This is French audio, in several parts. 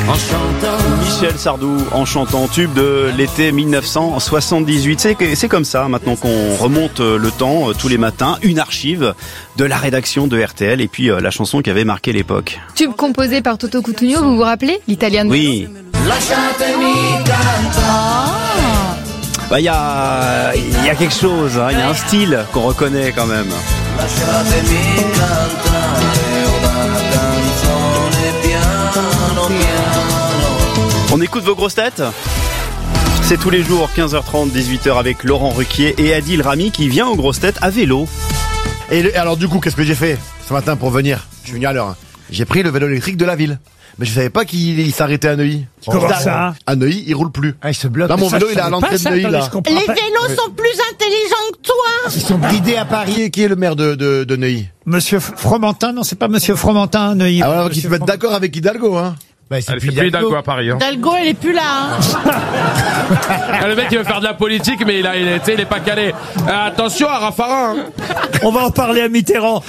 Michel Sardou en chantant, tube de l'été 1978. C'est comme ça maintenant qu'on remonte le temps tous les matins, une archive de la rédaction de RTL et puis la chanson qui avait marqué l'époque. Tube composé par Toto Cutugno, vous vous rappelez, l'italien? Oui. Bah, il y a quelque chose, il y a un style qu'on reconnaît quand même. On écoute vos grosses têtes ? C'est tous les jours, 15h30, 18h avec Laurent Ruquier et Adil Rami qui vient aux grosses têtes à vélo. Et alors du coup, qu'est-ce que j'ai fait ce matin pour venir ? Je suis venu à l'heure. J'ai pris le vélo électrique de la ville. Mais je savais pas qu'il s'arrêtait à Neuilly. Comment ça ? À Neuilly, il roule plus. Ah, il se bloque. Là, mon vélo, il est à l'entrée de Neuilly, là. Les vélos sont plus intelligents que toi. Ils sont bridés à Paris. Qui est le maire de Neuilly ? Monsieur Fromentin, non, c'est pas Monsieur Fromentin à Neuilly. Ah, alors qu'il se mette d'accord avec Hidalgo, hein. Bah, c'est plus Hidalgo à Paris. Hein. Hidalgo, elle est plus là. Hein. Le mec, il veut faire de la politique, mais il est pas calé. Attention à Raffarin. Hein. On va en parler à Mitterrand.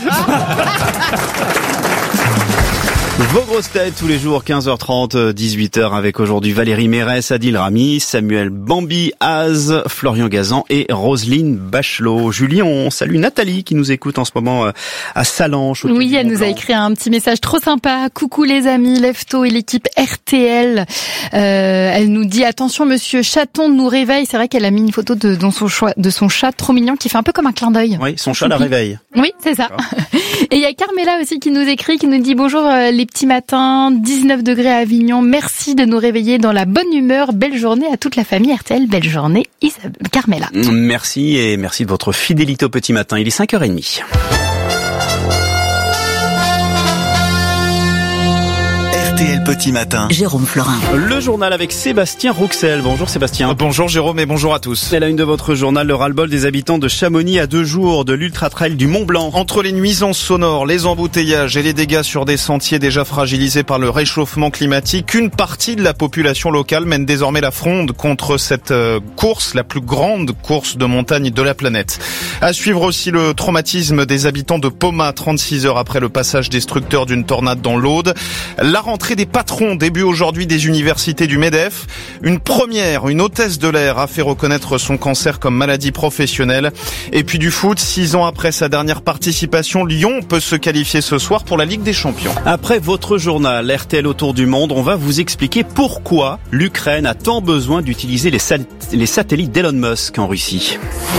Vos grosses têtes tous les jours, 15h30, 18h avec aujourd'hui Valérie Mérès, Adil Rami, Samuel Bambi, Az, Florian Gazan et Roselyne Bachelot. Julie, on salue Nathalie qui nous écoute en ce moment à Salanches. Oui, elle nous a écrit un petit message trop sympa. Coucou les amis, Lefto et l'équipe RTL. Elle nous dit attention monsieur Chaton nous réveille. C'est vrai qu'elle a mis une photo de son chat trop mignon qui fait un peu comme un clin d'œil. Oui, son chat la réveille. Oui, c'est ça. Et il y a Carmela aussi qui nous écrit, qui nous dit bonjour les petits matins, 19 degrés à Avignon. Merci de nous réveiller dans la bonne humeur. Belle journée à toute la famille RTL. Belle journée, Carmela. Merci et merci de votre fidélité au petit matin. Il est 5h30. RTL Petit Matin. Jérôme Florin. Le journal avec Sébastien Rouxel. Bonjour Sébastien. Bonjour Jérôme et bonjour à tous. C'est la une de votre journal, le ras-le-bol des habitants de Chamonix à 2 jours de l'ultra-trail du Mont Blanc. Entre les nuisances sonores, les embouteillages et les dégâts sur des sentiers déjà fragilisés par le réchauffement climatique, une partie de la population locale mène désormais la fronde contre cette course, la plus grande course de montagne de la planète. À suivre aussi le traumatisme des habitants de Poma, 36 heures après le passage destructeur d'une tornade dans l'Aude. La rentrée des patrons, début aujourd'hui des universités du MEDEF. Une première, une hôtesse de l'air a fait reconnaître son cancer comme maladie professionnelle. Et puis du foot, 6 ans après sa dernière participation, Lyon peut se qualifier ce soir pour la Ligue des Champions. Après votre journal RTL Autour du Monde, on va vous expliquer pourquoi l'Ukraine a tant besoin d'utiliser les satellites d'Elon Musk en Russie.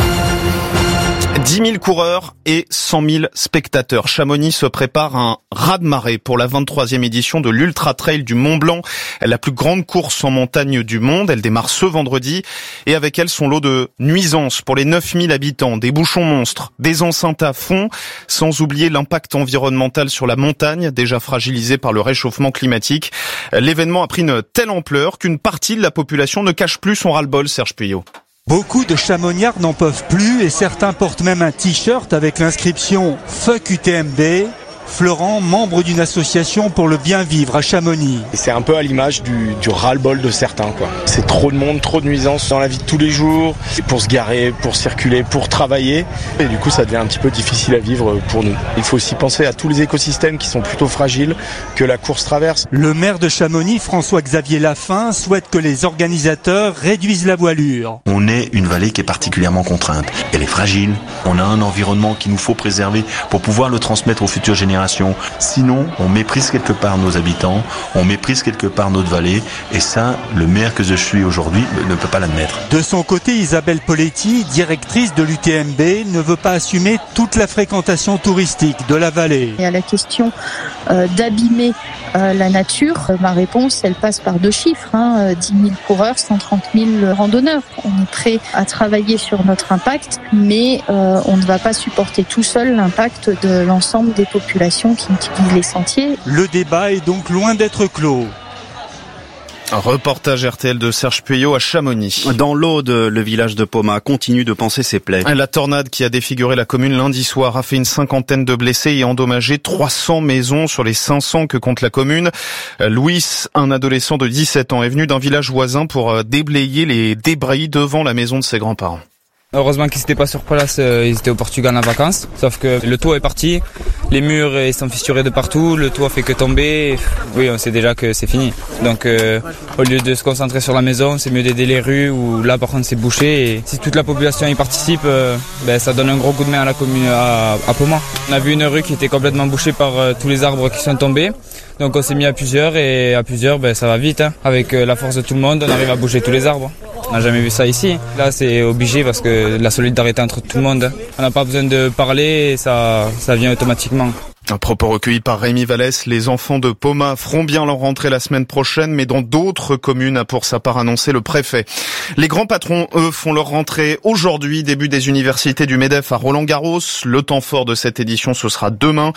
10 000 coureurs et 100 000 spectateurs. Chamonix se prépare un raz-de-marée pour la 23e édition de l'Ultra Trail du Mont Blanc, la plus grande course en montagne du monde. Elle démarre ce vendredi et avec elle son lot de nuisances pour les 9 000 habitants, des bouchons monstres, des enceintes à fond, sans oublier l'impact environnemental sur la montagne, déjà fragilisée par le réchauffement climatique. L'événement a pris une telle ampleur qu'une partie de la population ne cache plus son ras-le-bol, Serge Puyot. Beaucoup de chamoniards n'en peuvent plus et certains portent même un t-shirt avec l'inscription « Fuck UTMB ». Florent, membre d'une association pour le bien vivre à Chamonix. C'est un peu à l'image du ras-le-bol de certains, quoi. C'est trop de monde, trop de nuisances dans la vie de tous les jours, pour se garer, pour circuler, pour travailler. Et du coup, ça devient un petit peu difficile à vivre pour nous. Il faut aussi penser à tous les écosystèmes qui sont plutôt fragiles que la course traverse. Le maire de Chamonix, François-Xavier Lafin, souhaite que les organisateurs réduisent la voilure. On est une vallée qui est particulièrement contrainte. Elle est fragile. On a un environnement qu'il nous faut préserver pour pouvoir le transmettre aux futures générations. Sinon, on méprise quelque part nos habitants, on méprise quelque part notre vallée, et ça, le maire que je suis aujourd'hui ne peut pas l'admettre. De son côté, Isabelle Poletti, directrice de l'UTMB, ne veut pas assumer toute la fréquentation touristique de la vallée. Il y a la question d'abîmer la nature. Ma réponse, elle passe par 2 chiffres, 10 000 coureurs, 130 000 randonneurs. On est prêt à travailler sur notre impact, mais on ne va pas supporter tout seul l'impact de l'ensemble des populations qui utilisent les sentiers. Le débat est donc loin d'être clos. Un reportage RTL de Serge Puyot à Chamonix. Dans l'Aude, le village de Poma continue de panser ses plaies. La tornade qui a défiguré la commune lundi soir a fait une 50aine de blessés et endommagé 300 maisons sur les 500 que compte la commune. Louis, un adolescent de 17 ans, est venu d'un village voisin pour déblayer les débris devant la maison de ses grands-parents. Heureusement qu'ils n'étaient pas sur place, ils étaient au Portugal en vacances. Sauf que le toit est parti, les murs ils sont fissurés de partout, le toit fait que tomber. Oui, on sait déjà que c'est fini. Donc au lieu de se concentrer sur la maison, c'est mieux d'aider les rues où là par contre c'est bouché. Et si toute la population y participe, ça donne un gros coup de main à la commune, à Pomat. On a vu une rue qui était complètement bouchée par tous les arbres qui sont tombés. Donc on s'est mis à plusieurs et à plusieurs ça va vite. Avec la force de tout le monde, on arrive à bouger tous les arbres. On n'a jamais vu ça ici. Là c'est obligé parce que la solidarité entre tout le monde. On n'a pas besoin de parler, ça vient automatiquement. Un propos recueilli par Rémi Vallès. Les enfants de Pomat feront bien leur rentrée la semaine prochaine, mais dans d'autres communes, a pour sa part annoncé le préfet. Les grands patrons, eux, font leur rentrée aujourd'hui, début des universités du MEDEF à Roland-Garros. Le temps fort de cette édition, ce sera demain.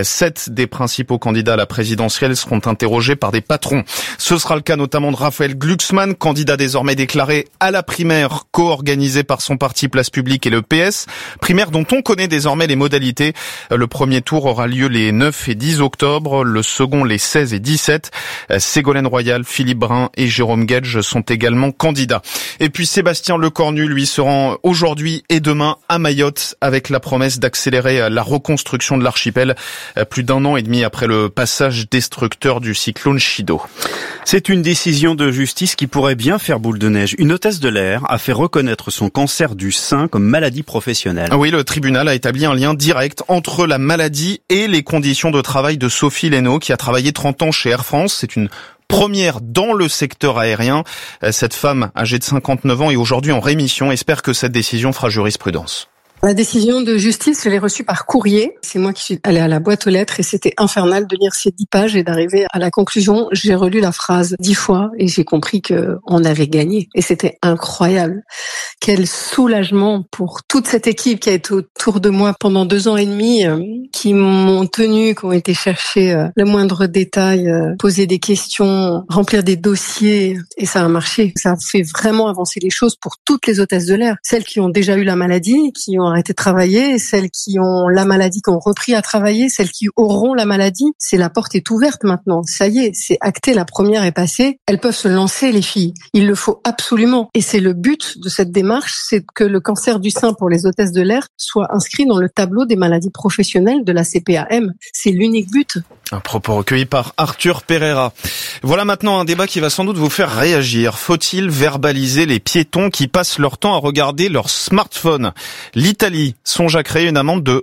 7 des principaux candidats à la présidentielle seront interrogés par des patrons. Ce sera le cas notamment de Raphaël Glucksmann, candidat désormais déclaré à la primaire co-organisée par son parti Place Publique et le PS. Primaire dont on connaît désormais les modalités. Le premier tour aura lieu les 9 et 10 octobre, le second les 16 et 17. Ségolène Royal, Philippe Brun et Jérôme Guedj sont également candidats. Et puis Sébastien Lecornu, lui, se rend aujourd'hui et demain à Mayotte avec la promesse d'accélérer la reconstruction de l'archipel plus d'1 an et demi après le passage destructeur du cyclone Chido. C'est une décision de justice qui pourrait bien faire boule de neige. Une hôtesse de l'air a fait reconnaître son cancer du sein comme maladie professionnelle. Oui, le tribunal a établi un lien direct entre la maladie et les conditions de travail de Sophie Leno, qui a travaillé 30 ans chez Air France. C'est une première dans le secteur aérien. Cette femme, âgée de 59 ans et aujourd'hui en rémission, espère que cette décision fera jurisprudence. La décision de justice, je l'ai reçue par courrier. C'est moi qui suis allée à la boîte aux lettres et c'était infernal de lire ces 10 pages et d'arriver à la conclusion. J'ai relu la phrase 10 fois et j'ai compris que on avait gagné. Et c'était incroyable. Quel soulagement pour toute cette équipe qui a été autour de moi pendant 2 ans et demi, qui m'ont tenu, qui ont été chercher le moindre détail, poser des questions, remplir des dossiers. Et ça a marché. Ça a fait vraiment avancer les choses pour toutes les hôtesses de l'air. Celles qui ont déjà eu la maladie, qui ont arrêté de travailler, celles qui ont la maladie, qui ont repris à travailler, celles qui auront la maladie, la porte est ouverte maintenant. Ça y est, c'est acté, la première est passée. Elles peuvent se lancer, les filles. Il le faut absolument. Et c'est le but de cette démarche, c'est que le cancer du sein pour les hôtesses de l'air soit inscrit dans le tableau des maladies professionnelles de la CPAM. C'est l'unique but. Un propos recueilli par Arthur Pereira. Voilà maintenant un débat qui va sans doute vous faire réagir. Faut-il verbaliser les piétons qui passent leur temps à regarder leur smartphone ? L'Italie songe à créer une amende de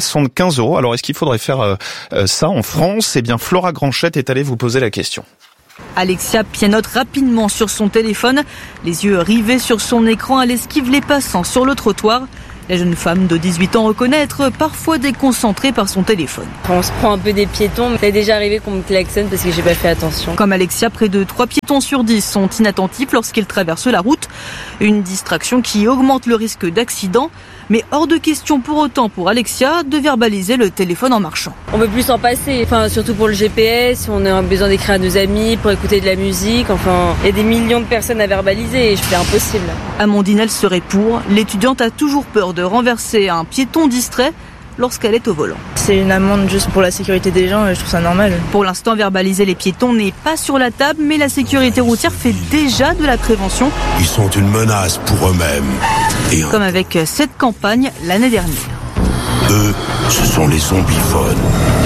75 €. Alors est-ce qu'il faudrait faire ça en France ? Eh bien Flora Granchette est allée vous poser la question. Alexia pianote rapidement sur son téléphone, les yeux rivés sur son écran, elle esquive les passants sur le trottoir. La jeune femme de 18 ans reconnaît être parfois déconcentrée par son téléphone. On se prend un peu des piétons. C'est déjà arrivé qu'on me klaxonne parce que j'ai pas fait attention. Comme Alexia, près de 3 piétons sur 10 sont inattentifs lorsqu'ils traversent la route. Une distraction qui augmente le risque d'accident. Mais hors de question pour autant pour Alexia de verbaliser le téléphone en marchant. On peut plus s'en passer, surtout pour le GPS, on a besoin d'écrire à nos amis pour écouter de la musique, il y a des millions de personnes à verbaliser et c'est impossible. Amandine, elle serait pour. L'étudiante a toujours peur de renverser un piéton distrait lorsqu'elle est au volant. C'est une amende juste pour la sécurité des gens et je trouve ça normal. Pour l'instant, verbaliser les piétons n'est pas sur la table, mais la sécurité routière fait déjà de la prévention. Ils sont une menace pour eux-mêmes. Comme avec cette campagne l'année dernière. Eux, ce sont les zombiphones.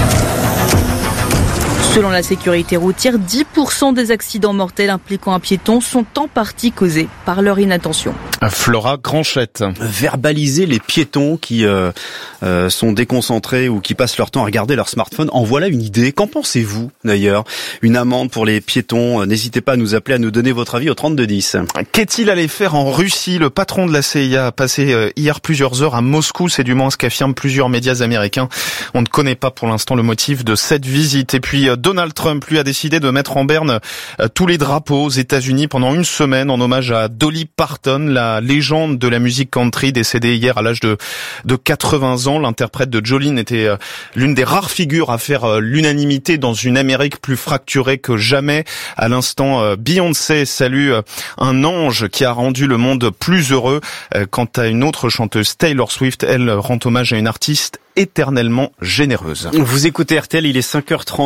Selon la sécurité routière, 10% des accidents mortels impliquant un piéton sont en partie causés par leur inattention. Flora Granchette. Verbaliser les piétons qui sont déconcentrés ou qui passent leur temps à regarder leur smartphone, en voilà une idée. Qu'en pensez-vous d'ailleurs ? Une amende pour les piétons, n'hésitez pas à nous appeler, à nous donner votre avis au 3210. Qu'est-il allé faire en Russie ? Le patron de la CIA a passé hier plusieurs heures à Moscou, c'est du moins ce qu'affirment plusieurs médias américains. On ne connaît pas pour l'instant le motif de cette visite. Et puis Donald Trump, lui, a décidé de mettre en berne tous les drapeaux aux États-Unis pendant une semaine en hommage à Dolly Parton, la légende de la musique country décédée hier à l'âge de 80 ans. L'interprète de Jolene était l'une des rares figures à faire l'unanimité dans une Amérique plus fracturée que jamais. À l'instant, Beyoncé salue un ange qui a rendu le monde plus heureux. Quant à une autre chanteuse, Taylor Swift, elle rend hommage à une artiste éternellement généreuse. Vous écoutez RTL, il est 5h38.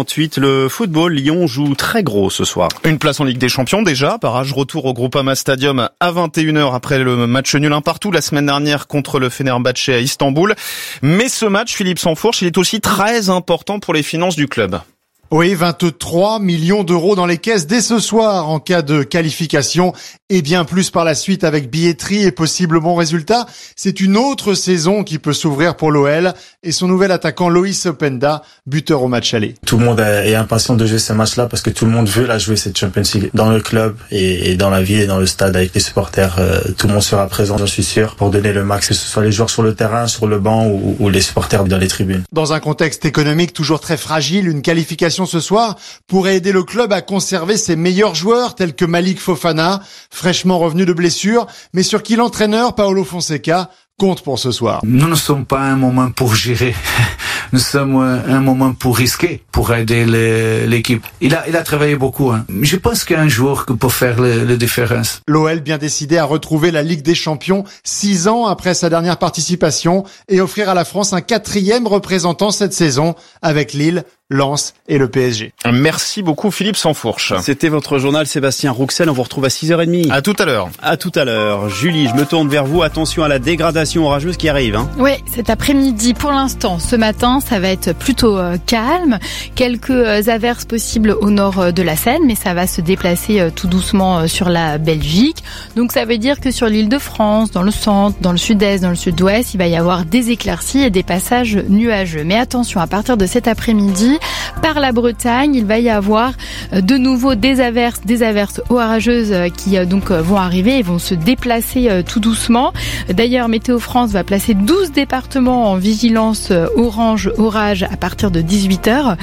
Le football, Lyon joue très gros ce soir. Une place en Ligue des Champions déjà, barrage retour au Groupama Stadium à 21h après le match nul 1-1 la semaine dernière contre le Fenerbahçe à Istanbul. Mais ce match, Philippe Sansfourche, il est aussi très important pour les finances du club. Oui, 23 millions d'euros dans les caisses dès ce soir en cas de qualification et bien plus par la suite avec billetterie et possible bon résultat. C'est une autre saison qui peut s'ouvrir pour l'OL et son nouvel attaquant Loïs Openda, buteur au match aller. Tout le monde est impatient de jouer ce match-là parce que tout le monde veut la jouer cette Champions League. Dans le club et dans la ville et dans le stade avec les supporters, tout le monde sera présent, j'en suis sûr, pour donner le max, que ce soit les joueurs sur le terrain, sur le banc ou les supporters dans les tribunes. Dans un contexte économique toujours très fragile, une qualification ce soir pourrait aider le club à conserver ses meilleurs joueurs tels que Malik Fofana, fraîchement revenu de blessure, mais sur qui l'entraîneur Paulo Fonseca compte pour ce soir. Nous ne sommes pas un moment pour gérer. Nous sommes un moment pour risquer, pour aider l'équipe. Il a travaillé beaucoup. Je pense qu'un jour peut faire la différence. L'OL bien décidé à retrouver la Ligue des Champions 6 ans après sa dernière participation et offrir à la France un 4e représentant cette saison avec Lille, Lens et le PSG. Merci beaucoup Philippe Sansfourche. C'était votre journal Sébastien Rouxel, on vous retrouve à 6h30. À tout à l'heure. À tout à l'heure. Julie, je me tourne vers vous, attention à la dégradation orageuse qui arrive. Oui, cet après-midi pour l'instant, ce matin, ça va être plutôt calme. Quelques averses possibles au nord de la Seine, mais ça va se déplacer tout doucement sur la Belgique. Donc ça veut dire que sur l'Île-de-France, dans le centre, dans le sud-est, dans le sud-ouest, il va y avoir des éclaircies et des passages nuageux. Mais attention, à partir de cet après-midi, par la Bretagne, il va y avoir de nouveau des averses orageuses qui donc vont arriver et vont se déplacer tout doucement. D'ailleurs, Météo France va placer 12 départements en vigilance orange orage à partir de 18h.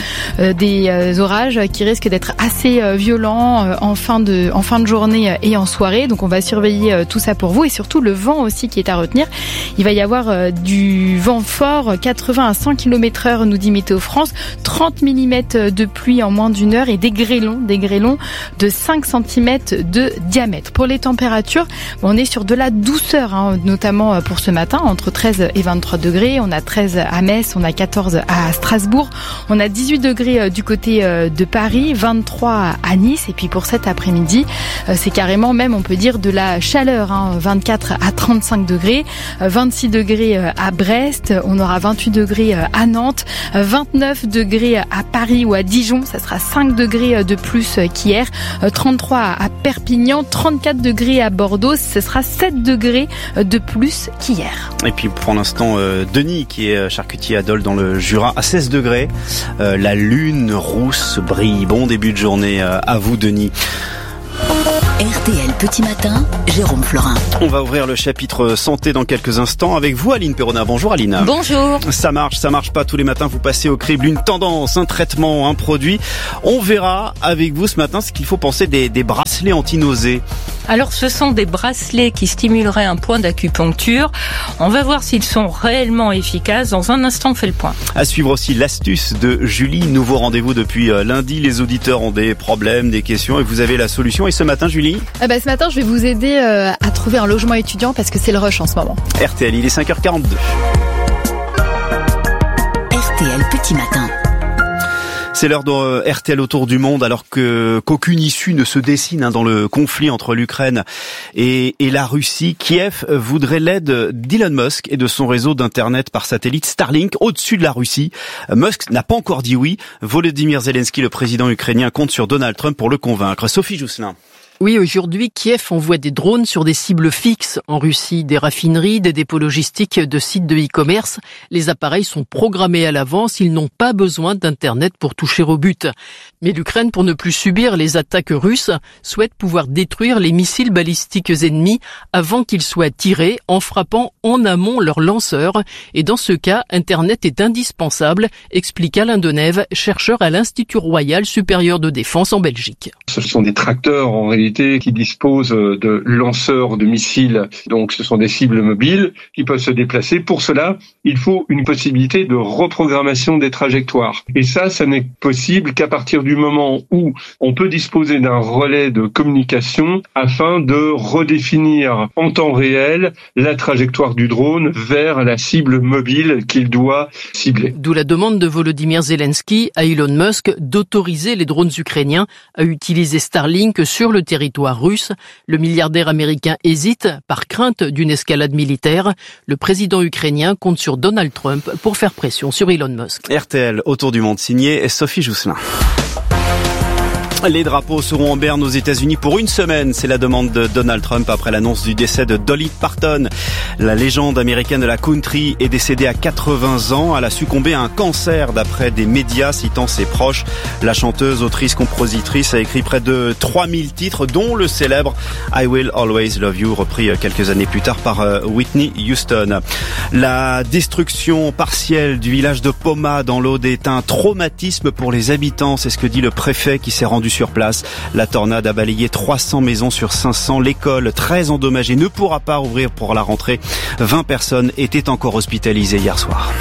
Des orages qui risquent d'être assez violents en fin de journée et en soirée. Donc on va surveiller tout ça pour vous et surtout le vent aussi qui est à retenir. Il va y avoir du vent fort, 80 à 100 km/h nous dit Météo France. 30 mm de pluie en moins d'une heure et des grêlons de 5 cm de diamètre. Pour les températures, on est sur de la douceur, notamment pour ce matin, entre 13 et 23 degrés. On a 13 à Metz, on a 14 à Strasbourg, on a 18 degrés du côté de Paris, 23 à Nice. Et puis pour cet après-midi, c'est carrément même, on peut dire, de la chaleur, 24 à 35 degrés, 26 degrés à Brest, on aura 28 degrés à Nantes, 29 degrés à Paris ou à Dijon, ça sera 5 degrés de plus qu'hier, 33 à Perpignan, 34 degrés à Bordeaux, ce sera 7 degrés de plus qu'hier. Et puis pour l'instant, Denis, qui est charcutier à Dole dans le Jura, à 16 degrés, la lune rousse brille. Bon début de journée à vous, Denis. RTL Petit Matin, Jérôme Florin. On va ouvrir le chapitre santé dans quelques instants avec vous, Aline Perrona. Bonjour Aline. Bonjour. Ça marche pas tous les matins, vous passez au crible une tendance, un traitement, un produit. On verra avec vous ce matin ce qu'il faut penser des bracelets anti-nausées. Alors ce sont des bracelets qui stimuleraient un point d'acupuncture. On va voir s'ils sont réellement efficaces. Dans un instant, on fait le point. À suivre aussi l'astuce de Julie. Nouveau rendez-vous depuis lundi. Les auditeurs ont des problèmes, des questions et vous avez la solution. Et ce matin, Julie ? Ce matin, je vais vous aider à trouver un logement étudiant parce que c'est le rush en ce moment. RTL, il est 5h42. RTL Petit Matin. C'est l'heure de RTL autour du monde alors qu'aucune issue ne se dessine dans le conflit entre l'Ukraine et la Russie. Kiev voudrait l'aide d'Elon Musk et de son réseau d'internet par satellite Starlink au-dessus de la Russie. Musk n'a pas encore dit oui. Volodymyr Zelensky, le président ukrainien, compte sur Donald Trump pour le convaincre. Sophie Jousselin. Oui, aujourd'hui, Kiev envoie des drones sur des cibles fixes en Russie, des raffineries, des dépôts logistiques, de sites de e-commerce. Les appareils sont programmés à l'avance, ils n'ont pas besoin d'Internet pour toucher au but. Mais l'Ukraine, pour ne plus subir les attaques russes, souhaite pouvoir détruire les missiles balistiques ennemis avant qu'ils soient tirés en frappant en amont leurs lanceurs. Et dans ce cas, Internet est indispensable, explique Alain Denève, chercheur à l'Institut Royal Supérieur de Défense en Belgique. Ce sont des tracteurs en réalité sociétés qui disposent de lanceurs de missiles. Donc ce sont des cibles mobiles qui peuvent se déplacer. Pour cela, il faut une possibilité de reprogrammation des trajectoires. Et ça n'est possible qu'à partir du moment où on peut disposer d'un relais de communication afin de redéfinir en temps réel la trajectoire du drone vers la cible mobile qu'il doit cibler. D'où la demande de Volodymyr Zelensky à Elon Musk d'autoriser les drones ukrainiens à utiliser Starlink sur le territoire russe. Le milliardaire américain hésite par crainte d'une escalade militaire. Le président ukrainien compte sur Donald Trump pour faire pression sur Elon Musk. RTL autour du monde signé Sophie Jousselin. Les drapeaux seront en berne aux États-Unis pour une semaine. C'est la demande de Donald Trump après l'annonce du décès de Dolly Parton. La légende américaine de la country est décédée à 80 ans. Elle a succombé à un cancer d'après des médias citant ses proches. La chanteuse, autrice, compositrice a écrit près de 3000 titres, dont le célèbre I Will Always Love You, repris quelques années plus tard par Whitney Houston. La destruction partielle du village de Poma dans l'Aude est un traumatisme pour les habitants. C'est ce que dit le préfet qui s'est rendu sur place. La tornade a balayé 300 maisons sur 500. L'école, très endommagée, ne pourra pas rouvrir pour la rentrée. 20 personnes étaient encore hospitalisées hier soir.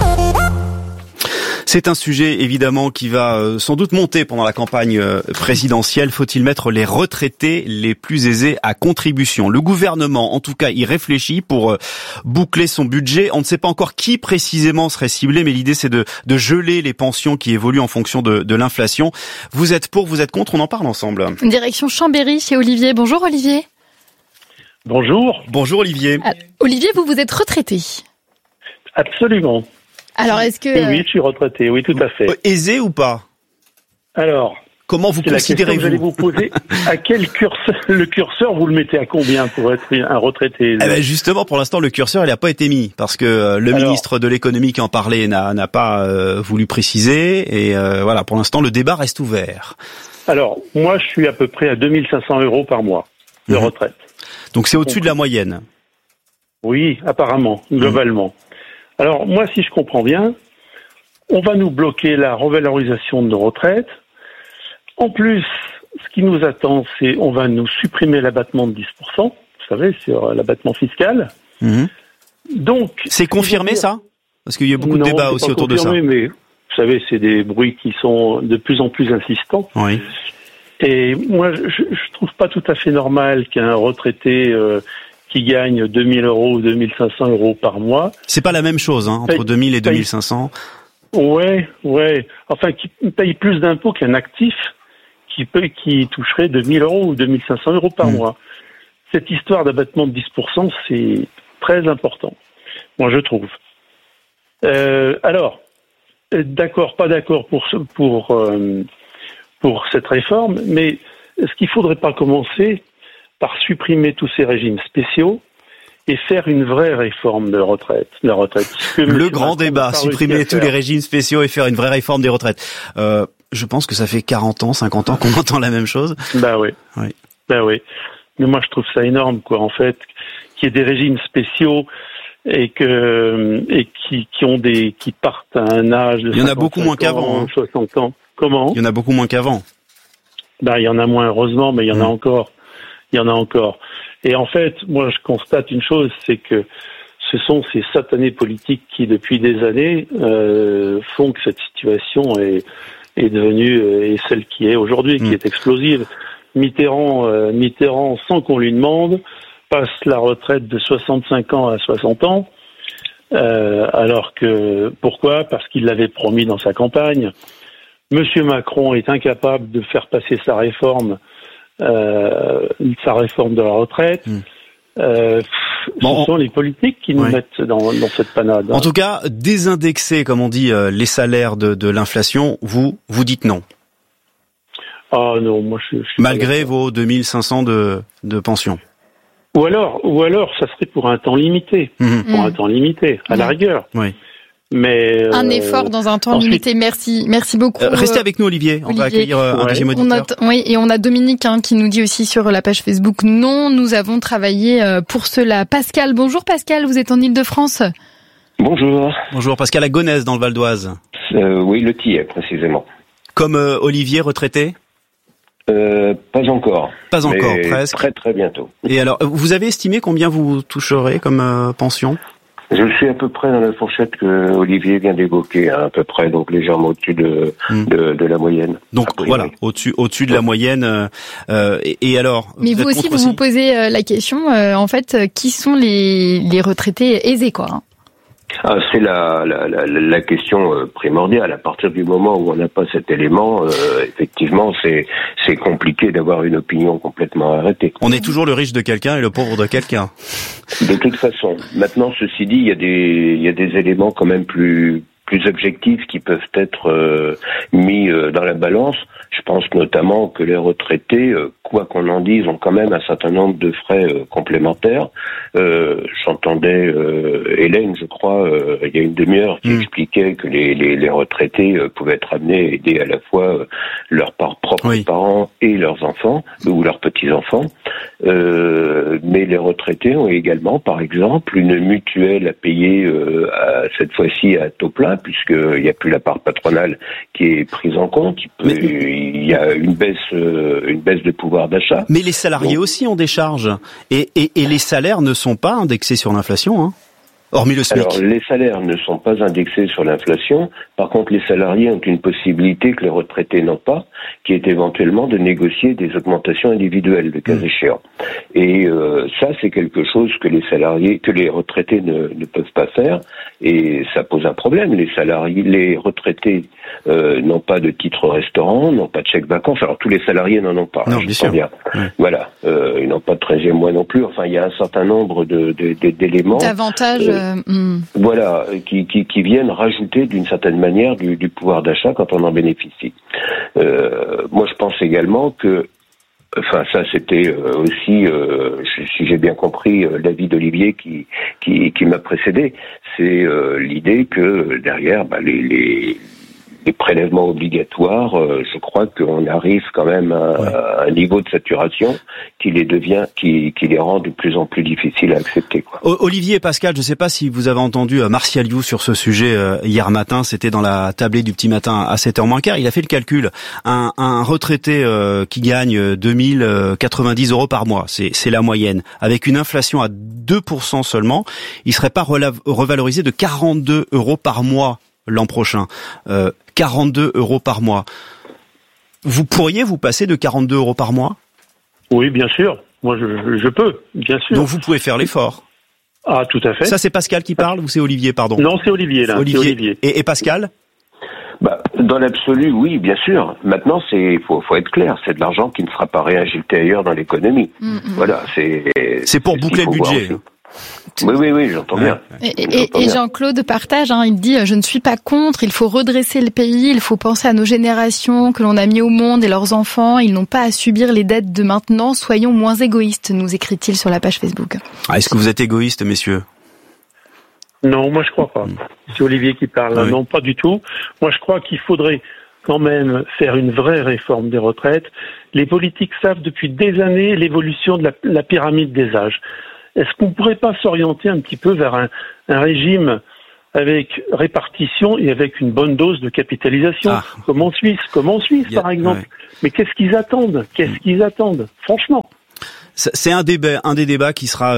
C'est un sujet évidemment qui va sans doute monter pendant la campagne présidentielle. Faut-il mettre les retraités les plus aisés à contribution ? Le gouvernement, en tout cas, y réfléchit pour boucler son budget. On ne sait pas encore qui précisément serait ciblé, mais l'idée c'est de geler les pensions qui évoluent en fonction de l'inflation. Vous êtes pour, vous êtes contre, on en parle ensemble. Direction Chambéry chez Olivier. Bonjour Olivier. Bonjour. Bonjour Olivier. Olivier, vous êtes retraité. Absolument. Alors, est-ce que... Oui, je suis retraité, oui, tout à fait. Aisé ou pas ? Alors, comment vous considérez-vous ? J'allais vous poser, à quel curseur, le curseur, vous le mettez à combien pour être un retraité ? Justement, pour l'instant, le curseur, il n'a pas été mis, parce que le ministre de l'économie qui en parlait n'a pas voulu préciser, et voilà, pour l'instant, le débat reste ouvert. Alors, moi, je suis à peu près à 2500 € par mois de retraite. Donc c'est au-dessus de la moyenne ? Oui, apparemment, globalement. Alors, moi, si je comprends bien, on va nous bloquer la revalorisation de nos retraites. En plus, ce qui nous attend, c'est on va nous supprimer l'abattement de 10%, vous savez, sur l'abattement fiscal. Donc, c'est confirmé, ça ? Parce qu'il y a beaucoup de débats aussi autour de ça. Mais vous savez, c'est des bruits qui sont de plus en plus insistants. Oui. Et moi, je trouve pas tout à fait normal qu'un retraité qui gagne 2000 € ou 2500 € par mois. C'est pas la même chose, hein, entre 2000 et 2500. Ouais. Enfin, qui paye plus d'impôts qu'un actif qui toucherait 2000 € ou 2500 € par mois. Cette histoire d'abattement de 10%, c'est très important. Moi, je trouve. Alors, d'accord, pas d'accord pour cette réforme, mais est-ce qu'il faudrait pas commencer par supprimer tous ces régimes spéciaux et faire une vraie réforme de retraite. Le grand débat, supprimer tous les régimes spéciaux et faire une vraie réforme des retraites. Je pense que ça fait 40 ans, 50 ans qu'on entend la même chose. Bah oui. Mais moi, je trouve ça énorme, quoi, en fait, qu'il y ait des régimes spéciaux et qui partent à un âge de 55 ans. Il y en a beaucoup moins qu'avant. 60 ans. Comment ? Il y en a beaucoup moins qu'avant. Ben, il y en a moins, heureusement, mais il y en a encore. Et en fait, moi, je constate une chose, c'est que ce sont ces satanés politiques qui, depuis des années, font que cette situation est devenue celle qui est aujourd'hui, qui est explosive. Mitterrand, sans qu'on lui demande, passe la retraite de 65 ans à 60 ans, alors que, pourquoi ? Parce qu'il l'avait promis dans sa campagne. Monsieur Macron est incapable de faire passer sa réforme de la retraite. Ce sont les politiques qui nous mettent dans cette panade. En tout cas, désindexer, comme on dit, les salaires de l'inflation, vous dites non. Ah non, moi je suis malgré vos 2500 de pension. Ou alors, ça serait pour un temps limité. Pour un temps limité, à la rigueur. Oui. Mais un effort dans un temps limité. Merci beaucoup. Restez avec nous, Olivier. On va accueillir un deuxième auditeur. Et on a Dominique qui nous dit aussi sur la page Facebook. Non, nous avons travaillé pour cela. Pascal, bonjour Pascal, vous êtes en Île-de-France. Bonjour. Bonjour Pascal, à Gonesse dans le Val d'Oise. Oui, le Tillet précisément. Comme Olivier, retraité ? Pas encore. Pas encore, mais presque. Très très bientôt. Et alors, vous avez estimé combien vous toucherez comme pension ? Je suis à peu près dans la fourchette que Olivier vient d'évoquer, à peu près, donc légèrement au-dessus de la moyenne. Donc voilà, au-dessus de la moyenne. Et alors, mais vous aussi, vous posez la question, en fait, qui sont les retraités aisés, quoi, hein? C'est la question primordiale. À partir du moment où on n'a pas cet élément, effectivement, c'est compliqué d'avoir une opinion complètement arrêtée. On est toujours le riche de quelqu'un et le pauvre de quelqu'un. De toute façon. Maintenant, ceci dit, il y a des éléments quand même plus objectifs qui peuvent être mis dans la balance. Je pense notamment que les retraités, quoi qu'on en dise, ont quand même un certain nombre de frais complémentaires. J'entendais Hélène, je crois, il y a une demi-heure, qui expliquait que les retraités pouvaient être amenés à aider à la fois leurs propres parents et leurs enfants, ou leurs petits-enfants. Mais les retraités ont également, par exemple, une mutuelle à payer cette fois-ci à taux plein, puisqu'il n'y a plus la part patronale qui est prise en compte. Il y a une baisse de pouvoir d'achat. Mais les salariés aussi ont des charges. Et les salaires ne sont pas indexés sur l'inflation, hein, hormis le SMIC. Alors, les salaires ne sont pas indexés sur l'inflation. Par contre, les salariés ont une possibilité que les retraités n'ont pas, qui est éventuellement de négocier des augmentations individuelles, le cas échéant. Et ça, c'est quelque chose que les retraités ne peuvent pas faire. Et ça pose un problème. Les retraités n'ont pas de titre restaurant, n'ont pas de chèque vacances. Alors, tous les salariés n'en ont pas. Non, bien sûr. Bien. Voilà. Ils n'ont pas de 13e mois non plus. Enfin, il y a un certain nombre d'éléments. D'avantages. Voilà, qui viennent rajouter d'une certaine manière du pouvoir d'achat quand on en bénéficie. Moi, je pense également que, enfin, ça, c'était aussi, si j'ai bien compris, l'avis d'Olivier qui m'a précédé, c'est l'idée que derrière, les prélèvements obligatoires, je crois qu'on arrive quand même à un niveau de saturation qui les rend de plus en plus difficiles à accepter, quoi. Olivier et Pascal, je ne sais pas si vous avez entendu Martial You sur ce sujet hier matin, c'était dans la tablée du petit matin à 7h moins quart, il a fait le calcul. Un retraité qui gagne 2090 € par mois, c'est la moyenne, avec une inflation à 2% seulement, il serait pas revalorisé de 42 € par mois l'an prochain. 42 € par mois. Vous pourriez vous passer de 42 € par mois ? Oui, bien sûr. Moi, je peux, bien sûr. Donc vous pouvez faire l'effort. Ah, tout à fait. Ça, c'est Pascal qui parle ou c'est Olivier, pardon ? Non, c'est Olivier, là. Olivier. C'est Olivier. Et Pascal ? Dans l'absolu, oui, bien sûr. Maintenant, faut être clair, c'est de l'argent qui ne sera pas réinjecté ailleurs dans l'économie. Voilà, c'est pour boucler le budget. Oui, j'entends bien. Et Jean-Claude partage, il dit « Je ne suis pas contre, il faut redresser le pays, il faut penser à nos générations que l'on a mis au monde et leurs enfants, ils n'ont pas à subir les dettes de maintenant, soyons moins égoïstes », nous écrit-il sur la page Facebook. Est-ce que vous êtes égoïste, messieurs ? Non, moi je crois pas. C'est Olivier qui parle. Oui. Non, pas du tout. Moi je crois qu'il faudrait quand même faire une vraie réforme des retraites. Les politiques savent depuis des années l'évolution de la pyramide des âges. Est-ce qu'on ne pourrait pas s'orienter un petit peu vers un régime avec répartition et avec une bonne dose de capitalisation, comme en Suisse par exemple. Ouais. Mais qu'est-ce qu'ils attendent franchement? C'est un des débats qui sera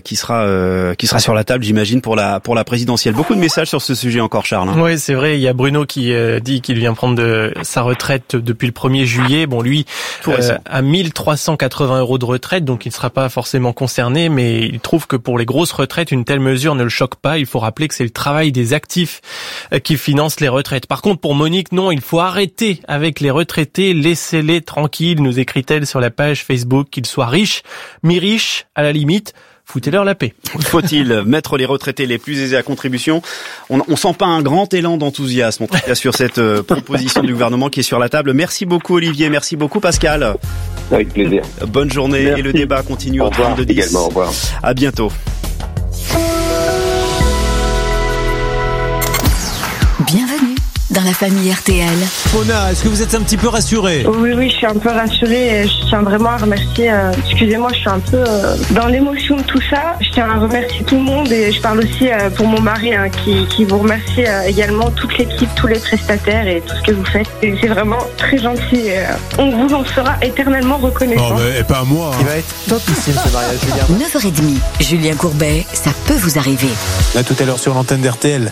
sur la table, j'imagine, pour la présidentielle. Beaucoup de messages sur ce sujet encore, Charles. Oui, c'est vrai. Il y a Bruno qui dit qu'il vient prendre sa retraite depuis le 1er juillet. Bon, lui, à 1380 € de retraite, donc il ne sera pas forcément concerné, mais il trouve que pour les grosses retraites, une telle mesure ne le choque pas. Il faut rappeler que c'est le travail des actifs qui finance les retraites. Par contre, pour Monique, non, il faut arrêter avec les retraités. Laissez-les tranquilles, nous écrit-elle sur la page Facebook, qu'ils soient riches, mi-riches, à la limite, foutez-leur la paix. Faut-il mettre les retraités les plus aisés à contribution ? On sent pas un grand élan d'enthousiasme, en tout cas, sur cette proposition du gouvernement qui est sur la table. Merci beaucoup, Olivier. Merci beaucoup, Pascal. Avec plaisir. Bonne journée. Merci. Et le débat continue au 32-10. Également, au revoir. À bientôt. Bienvenue dans la famille RTL. Mona, est-ce que vous êtes un petit peu rassurée ? Oui, je suis un peu rassurée et je tiens vraiment à remercier, excusez-moi, je suis un peu dans l'émotion de tout ça. Je tiens à remercier tout le monde et je parle aussi pour mon mari qui vous remercie également, toute l'équipe, tous les prestataires et tout ce que vous faites. Et c'est vraiment très gentil. On vous en sera éternellement reconnaissant. Et pas à moi. Il va être topissime ce mariage, Julien. 9h30, Julien Courbet, ça peut vous arriver. À tout à l'heure sur l'antenne d'RTL.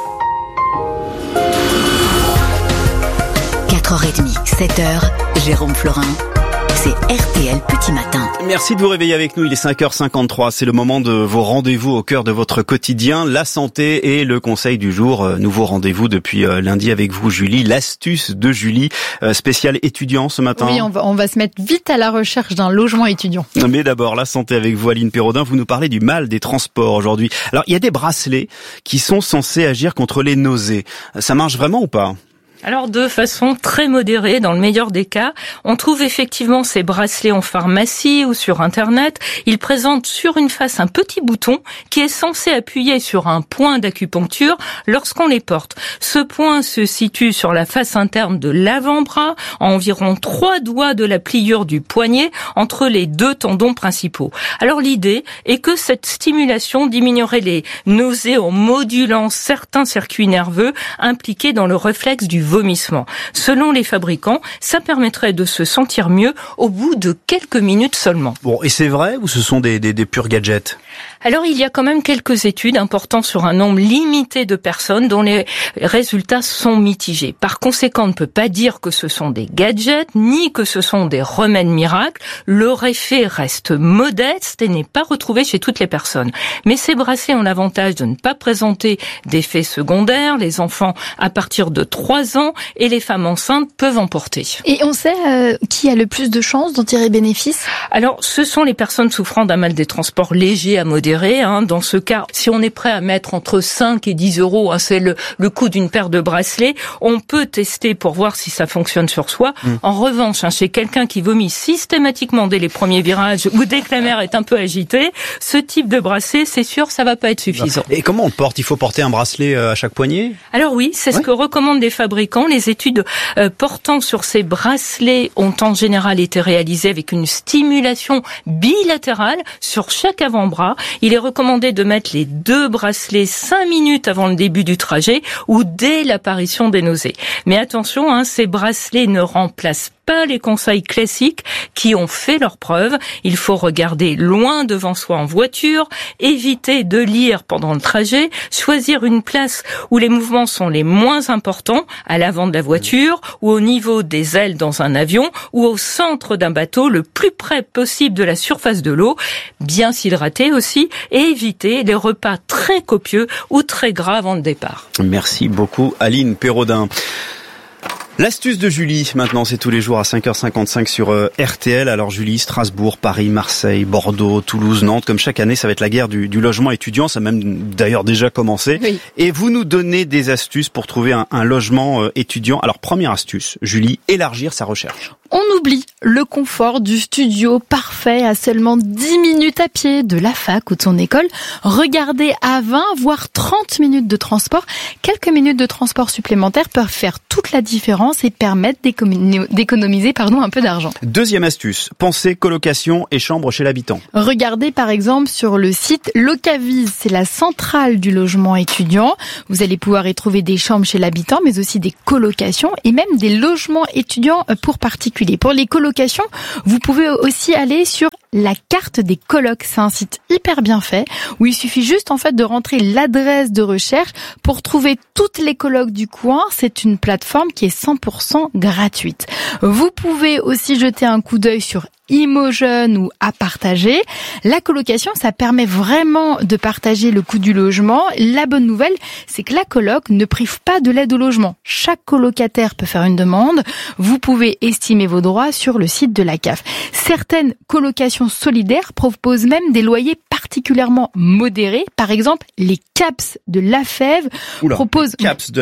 4h30, 7h, Jérôme Florin. C'est RTL Petit Matin. Merci de vous réveiller avec nous, il est 5h53, c'est le moment de vos rendez-vous au cœur de votre quotidien, la santé et le conseil du jour. Nouveau rendez-vous depuis lundi avec vous Julie, l'astuce de Julie, spéciale étudiant ce matin. Oui, on va se mettre vite à la recherche d'un logement étudiant. Mais d'abord, la santé avec vous Aline Pérodin, vous nous parlez du mal des transports aujourd'hui. Alors, il y a des bracelets qui sont censés agir contre les nausées. Ça marche vraiment ou pas ? Alors de façon très modérée, dans le meilleur des cas, on trouve effectivement ces bracelets en pharmacie ou sur Internet. Ils présentent sur une face un petit bouton qui est censé appuyer sur un point d'acupuncture lorsqu'on les porte. Ce point se situe sur la face interne de l'avant-bras, à environ 3 doigts de la pliure du poignet, entre les 2 tendons principaux. Alors l'idée est que cette stimulation diminuerait les nausées en modulant certains circuits nerveux impliqués dans le réflexe du vomissement. Selon les fabricants, ça permettrait de se sentir mieux au bout de quelques minutes seulement. Bon, et c'est vrai ou ce sont des purs gadgets ? Alors, il y a quand même quelques études importantes sur un nombre limité de personnes dont les résultats sont mitigés. Par conséquent, on ne peut pas dire que ce sont des gadgets, ni que ce sont des remèdes miracles. Leur effet reste modeste et n'est pas retrouvé chez toutes les personnes. Mais ces bracelets ont l'avantage de ne pas présenter d'effets secondaires. Les enfants à partir de 3 ans et les femmes enceintes peuvent en porter. Et on sait qui a le plus de chances d'en tirer bénéfice ? Alors, ce sont les personnes souffrant d'un mal des transports léger à modéré. Dans ce cas, si on est prêt à mettre entre 5 et 10 euros, c'est le coût d'une paire de bracelets, on peut tester pour voir si ça fonctionne sur soi. En revanche, chez quelqu'un qui vomit systématiquement dès les premiers virages ou dès que la mer est un peu agitée, ce type de bracelet, c'est sûr, ça va pas être suffisant. Et comment on le porte ? Il faut porter un bracelet à chaque poignet ? Alors oui, c'est ce que recommandent les fabricants. Les études portant sur ces bracelets ont en général été réalisées avec une stimulation bilatérale sur chaque avant-bras. Il est recommandé de mettre les 2 bracelets 5 minutes avant le début du trajet ou dès l'apparition des nausées. Mais attention, ces bracelets ne remplacent pas les conseils classiques qui ont fait leurs preuves. Il faut regarder loin devant soi en voiture, éviter de lire pendant le trajet, choisir une place où les mouvements sont les moins importants, à l'avant de la voiture ou au niveau des ailes dans un avion ou au centre d'un bateau, le plus près possible de la surface de l'eau, bien s'hydrater aussi et éviter les repas très copieux ou très gras avant le départ. Merci beaucoup Aline Pérodin. L'astuce de Julie, maintenant, c'est tous les jours à 5h55 sur RTL. Alors Julie, Strasbourg, Paris, Marseille, Bordeaux, Toulouse, Nantes, comme chaque année, ça va être la guerre du logement étudiant. Ça a même d'ailleurs déjà commencé. Oui. Et vous nous donnez des astuces pour trouver un logement étudiant. Alors première astuce, Julie, élargir sa recherche. On oublie le confort du studio parfait à seulement 10 minutes à pied de la fac ou de son école. Regardez à 20 voire 30 minutes de transport. Quelques minutes de transport supplémentaires peuvent faire toute la différence et permettre d'économiser un peu d'argent. Deuxième astuce, pensez colocation et chambre chez l'habitant. Regardez par exemple sur le site Locavise, c'est la centrale du logement étudiant. Vous allez pouvoir y trouver des chambres chez l'habitant, mais aussi des colocations et même des logements étudiants pour particuliers. Pour les colocations, vous pouvez aussi aller sur la carte des colocs. C'est un site hyper bien fait où il suffit juste de rentrer l'adresse de recherche pour trouver toutes les colocs du coin. C'est une plateforme qui est 100% gratuite. Vous pouvez aussi jeter un coup d'œil sur Imojeune ou à partager. La colocation, ça permet vraiment de partager le coût du logement. La bonne nouvelle, c'est que la coloc ne prive pas de l'aide au logement. Chaque colocataire peut faire une demande. Vous pouvez estimer vos droits sur le site de la CAF. Certaines colocations solidaires proposent même des loyers particuliers particulièrement modérés. Par exemple, les CAPS de Lafèvre proposent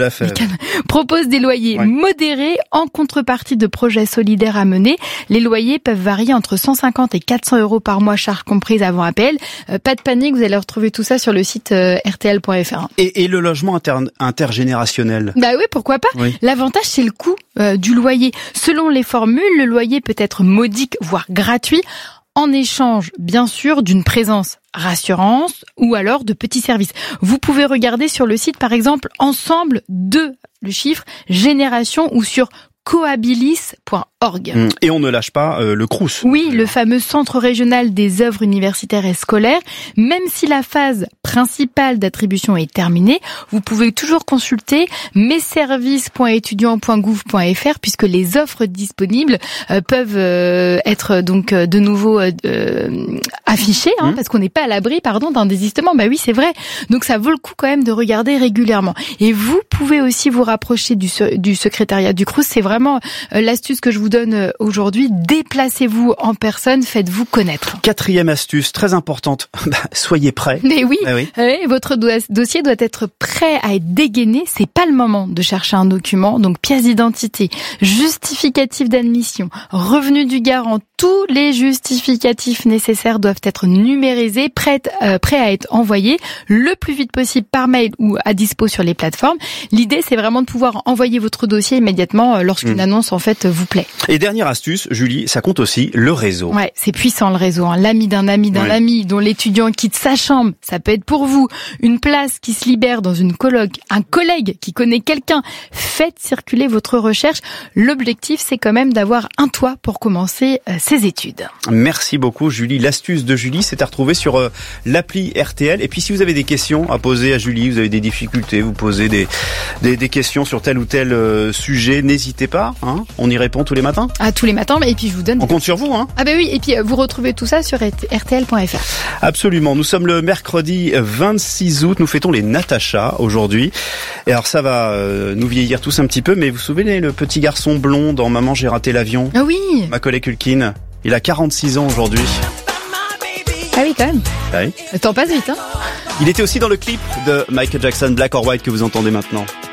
des loyers modérés en contrepartie de projets solidaires à mener. Les loyers peuvent varier entre 150 et 400 euros par mois, charges comprises avant APL. Pas de panique, vous allez retrouver tout ça sur le site rtl.fr. Et le logement intergénérationnel? Bah oui, pourquoi pas. Oui. L'avantage, c'est le coût du loyer. Selon les formules, le loyer peut être modique, voire gratuit, en échange, bien sûr, d'une présence rassurante ou alors de petits services. Vous pouvez regarder sur le site, par exemple, Ensemble de le chiffre Génération ou sur cohabilis.org. Et on ne lâche pas le Crous. Oui, le fameux centre régional des œuvres universitaires et scolaires. Même si la phase principale d'attribution est terminée, vous pouvez toujours consulter messervices.étudiants.gouv.fr puisque les offres disponibles peuvent être donc de nouveau affichées, parce qu'on n'est pas à l'abri, d'un désistement. Bah oui, c'est vrai. Donc ça vaut le coup quand même de regarder régulièrement. Et vous pouvez aussi vous rapprocher du secrétariat du Crous. C'est vraiment l'astuce que je vous donne aujourd'hui. Déplacez-vous en personne, faites-vous connaître. 4e astuce, très importante, soyez prêts. Mais oui, votre dossier doit être prêt à être dégainé. C'est pas le moment de chercher un document. Donc pièce d'identité, justificatif d'admission, revenu du garant, tous les justificatifs nécessaires doivent être numérisés, prêts à être envoyés le plus vite possible par mail ou à dispo sur les plateformes. L'idée, c'est vraiment de pouvoir envoyer votre dossier immédiatement lorsqu'une annonce en fait vous plaît. Et dernière astuce, Julie, ça compte aussi le réseau. Ouais, c'est puissant le réseau. L'ami d'un ami d'un ami dont l'étudiant quitte sa chambre, ça peut être pour vous. Une place qui se libère dans une coloc, un collègue qui connaît quelqu'un. Faites circuler votre recherche. L'objectif, c'est quand même d'avoir un toit pour commencer ses études. Merci beaucoup Julie. L'astuce de Julie, c'est à retrouver sur l'appli RTL. Et puis si vous avez des questions à poser à Julie, vous avez des difficultés, vous posez des questions sur tel ou tel sujet, n'hésitez pas. On y répond tous les matins. Tous les matins. Et puis je vous donne. On compte sur vous. Ah bah oui. Et puis vous retrouvez tout ça sur rtl.fr. Absolument. Nous sommes le mercredi 26 août. Nous fêtons les Natacha aujourd'hui. Et alors ça va nous vieillir tous un petit peu. Mais vous vous souvenez le petit garçon blond dans Maman j'ai raté l'avion? Ah oui. Macaulay Culkin. Il a 46 ans aujourd'hui. Ah oui, quand même. Ah oui. Le temps passe vite, Il était aussi dans le clip de Michael Jackson, Black or White, que vous entendez maintenant.